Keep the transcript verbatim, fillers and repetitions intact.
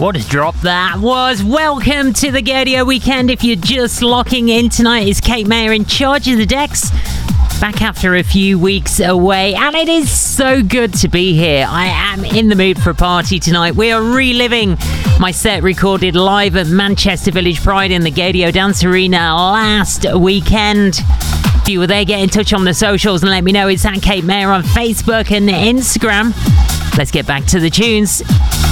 What a drop that was. Welcome to the Gaydio Weekend. If you're just locking in, tonight is Kate Mayer in charge of the decks. Back after a few weeks away, and it is so good to be here. I am in the mood for a party tonight. We are reliving my set recorded live at Manchester Village Pride in the Gaydio Dance Arena last weekend. If you were there, get in touch on the socials and let me know. It's at Kate Mayer on Facebook and Instagram. Let's get back to the tunes.